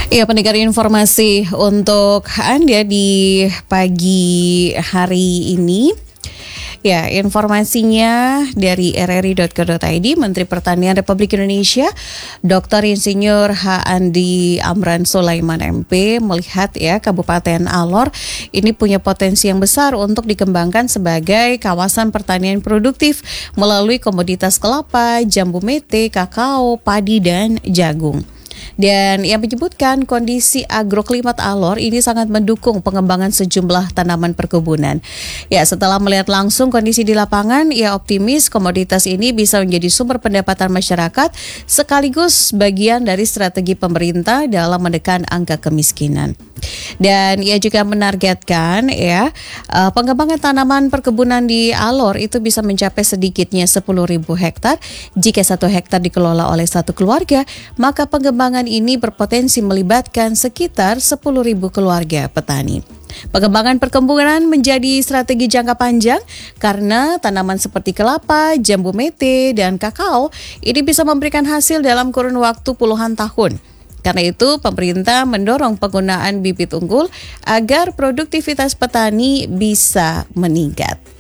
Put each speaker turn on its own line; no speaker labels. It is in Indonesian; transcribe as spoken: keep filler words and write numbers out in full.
Ya, pendengar, informasi untuk Anda di pagi hari ini. Ya, informasinya dari r r i dot co dot i d. Menteri Pertanian Republik Indonesia Doktor Insinyur H. Andi Amran Sulaiman M P melihat ya Kabupaten Alor ini punya potensi yang besar untuk dikembangkan sebagai kawasan pertanian produktif melalui komoditas kelapa, jambu mete, kakao, padi, dan jagung. Dan ia menyebutkan kondisi agroklimat Alor ini sangat mendukung pengembangan sejumlah tanaman perkebunan. Ya, setelah melihat langsung kondisi di lapangan, ia optimis komoditas ini bisa menjadi sumber pendapatan masyarakat sekaligus bagian dari strategi pemerintah dalam menekan angka kemiskinan. Dan ia juga menargetkan ya pengembangan tanaman perkebunan di Alor itu bisa mencapai sedikitnya sepuluh ribu hektar. Jika satu hektar dikelola oleh satu keluarga, maka pengembangan ini berpotensi melibatkan sekitar sepuluh ribu keluarga petani. Pengembangan perkebunan menjadi strategi jangka panjang karena tanaman seperti kelapa, jambu mete, dan kakao ini bisa memberikan hasil dalam kurun waktu puluhan tahun. Karena itu, pemerintah mendorong penggunaan bibit unggul agar produktivitas petani bisa meningkat.